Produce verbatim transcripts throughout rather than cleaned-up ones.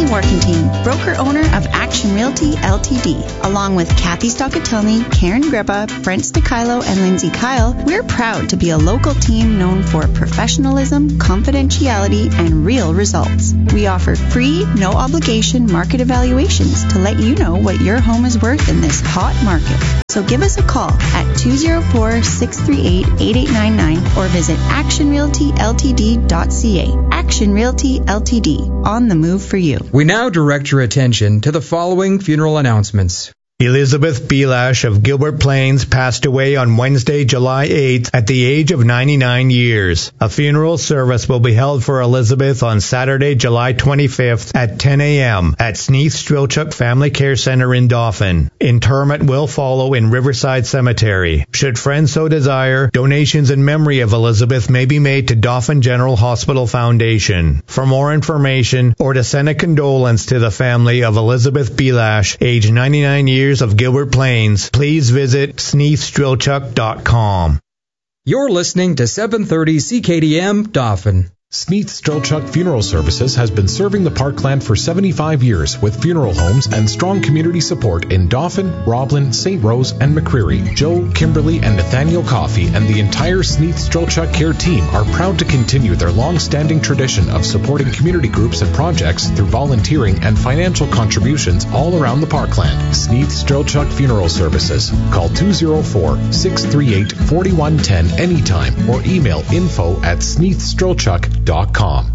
Warkentin, broker-owner of Action Realty Limited. Along with Kathy Stockatelli, Karen Greba, Brent Sticilo, and Lindsay Kyle, we're proud to be a local team known for professionalism, confidentiality, and real results. We offer free, no-obligation market evaluations to let you know what your home is worth in this hot market. So give us a call at two oh four, six three eight, eight eight nine nine or visit action realty l t d dot c a. Action Realty Limited, on the move for you. We now direct your attention to the following funeral announcements. Elizabeth Belash of Gilbert Plains passed away on Wednesday, July eighth at the age of ninety-nine years. A funeral service will be held for Elizabeth on Saturday, July twenty-fifth at ten a.m. at Sneath Strilchuk Family Care Center in Dauphin. Interment will follow in Riverside Cemetery. Should friends so desire, donations in memory of Elizabeth may be made to Dauphin General Hospital Foundation. For more information or to send a condolence to the family of Elizabeth Belash, age ninety-nine years, of Gilbert Plains, please visit sneath strilchuk dot com. You're listening to seven thirty C K D M Dauphin. Sneath Strilchuk Funeral Services has been serving the Parkland for seventy-five years with funeral homes and strong community support in Dauphin, Roblin, Saint Rose, and McCreary. Joe, Kimberly, and Nathaniel Coffey and the entire Sneath Strilchuk Care team are proud to continue their long-standing tradition of supporting community groups and projects through volunteering and financial contributions all around the Parkland. Sneath Strilchuk Funeral Services. Call two oh four, six three eight, four one one zero anytime or email info at sneath strilchuk dot com.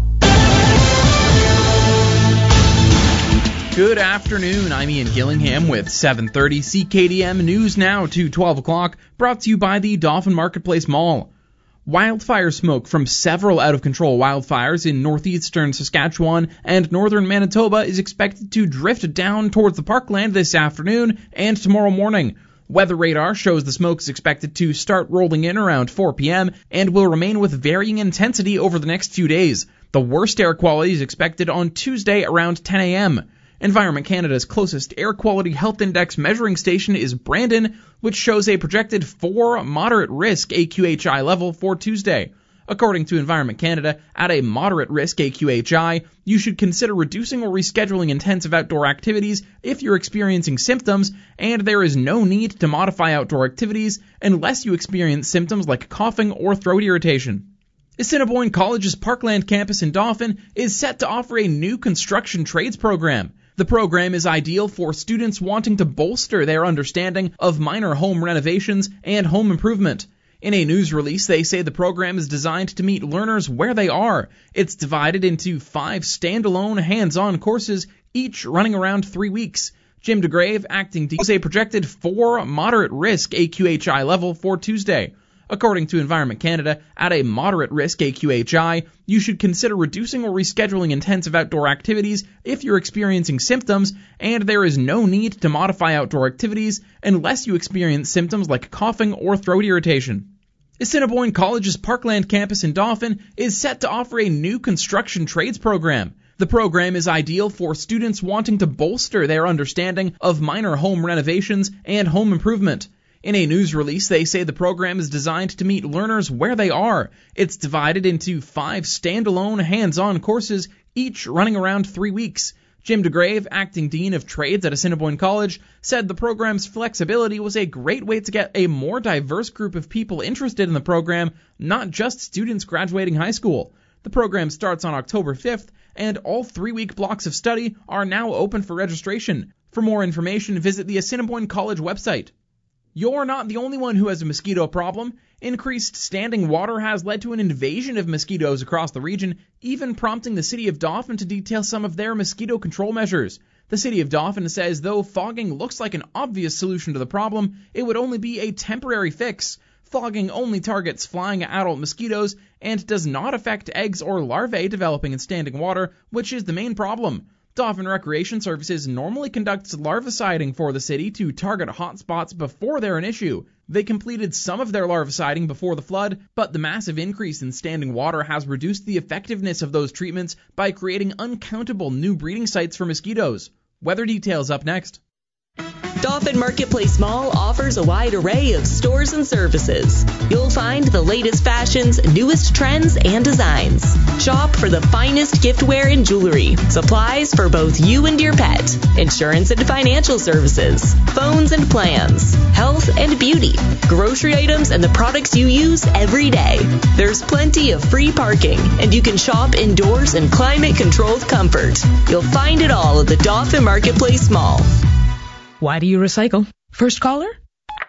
Good afternoon, I'm Ian Gillingham with seven thirty C K D M News Now to twelve o'clock, brought to you by the Dauphin Marketplace Mall. Wildfire smoke from several out-of-control wildfires in northeastern Saskatchewan and northern Manitoba is expected to drift down towards the Parkland this afternoon and tomorrow morning. Weather radar shows the smoke is expected to start rolling in around four p.m. and will remain with varying intensity over the next few days. The worst air quality is expected on Tuesday around ten a.m. Environment Canada's closest air quality health index measuring station is Brandon, which shows a projected four moderate risk A Q H I level for Tuesday. According to Environment Canada, at a moderate risk A Q H I, you should consider reducing or rescheduling intensive outdoor activities if you're experiencing symptoms, and there is no need to modify outdoor activities unless you experience symptoms like coughing or throat irritation. Assiniboine College's Parkland campus in Dauphin is set to offer a new construction trades program. The program is ideal for students wanting to bolster their understanding of minor home renovations and home improvement. In a news release, they say the program is designed to meet learners where they are. It's divided into five standalone hands-on courses, each running around three weeks. Jim DeGrave, acting dean, was a projected four moderate risk A Q H I level for Tuesday. According to Environment Canada, at a moderate risk A Q H I, you should consider reducing or rescheduling intensive outdoor activities if you're experiencing symptoms, and there is no need to modify outdoor activities unless you experience symptoms like coughing or throat irritation. Assiniboine College's Parkland campus in Dauphin is set to offer a new construction trades program. The program is ideal for students wanting to bolster their understanding of minor home renovations and home improvement. In a news release, they say the program is designed to meet learners where they are. It's divided into five standalone hands-on courses, each running around three weeks. Jim DeGrave, acting dean of trades at Assiniboine College, said the program's flexibility was a great way to get a more diverse group of people interested in the program, not just students graduating high school. The program starts on October fifth, and all three-week blocks of study are now open for registration. For more information, visit the Assiniboine College website. You're not the only one who has a mosquito problem. Increased standing water has led to an invasion of mosquitoes across the region, even prompting the City of Dauphin to detail some of their mosquito control measures. The City of Dauphin says though fogging looks like an obvious solution to the problem, it would only be a temporary fix. Fogging only targets flying adult mosquitoes and does not affect eggs or larvae developing in standing water, which is the main problem. Dauphin Recreation Services normally conducts larviciding for the city to target hotspots before they're an issue. They completed some of their larviciding before the flood, but the massive increase in standing water has reduced the effectiveness of those treatments by creating uncountable new breeding sites for mosquitoes. Weather details up next. Dauphin Marketplace Mall offers a wide array of stores and services. You'll find the latest fashions, newest trends, and designs. Shop for the finest giftware and jewelry, supplies for both you and your pet, insurance and financial services, phones and plans, health and beauty, grocery items, and the products you use every day. There's plenty of free parking, and you can shop indoors in climate-controlled comfort. You'll find it all at the Dauphin Marketplace Mall. Why do you recycle? First caller?